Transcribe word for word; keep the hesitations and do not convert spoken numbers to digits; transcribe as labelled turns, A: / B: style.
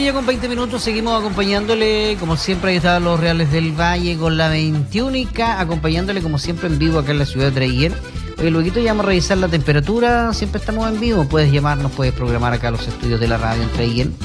A: ya con veinte minutos seguimos acompañándole, como siempre, ahí están los Reales del Valle con la veintiúnica, acompañándole como siempre en vivo acá en la ciudad de Treguén. Oye, luego ya vamos a revisar la temperatura, siempre estamos en vivo, puedes llamarnos, puedes programar acá los estudios de la radio en Treguén.